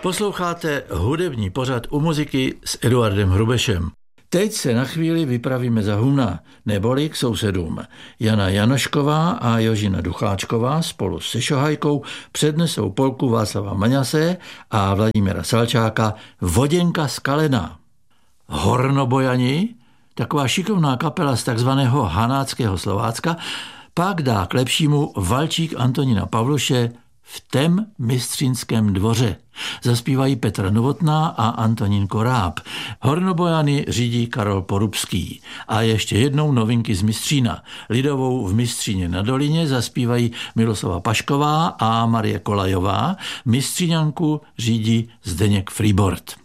Posloucháte hudební pořad U muziky s Eduardem Hrubešem. Teď se na chvíli vypravíme za Humna, neboli k sousedům. Jana Janošková a Jožina Ducháčková spolu se Šohajkou přednesou polku Václava Maňase a Vladimíra Salčáka Voděnka z Kalena. Hornobojani, taková šikovná kapela z takzvaného Hanáckého Slovácka, pak dá k lepšímu valčík Antonína Pavluše V tém mistřínském dvoře. Zaspívají Petra Novotná a Antonín Koráb. Hornobojany řídí Karol Porubský. A ještě jednou novinky z Mistřína. Lidovou v Mistříně na Dolině zaspívají Miloslava Pašková a Marie Kolajová. Mistříňanku řídí Zdeněk Freeboard.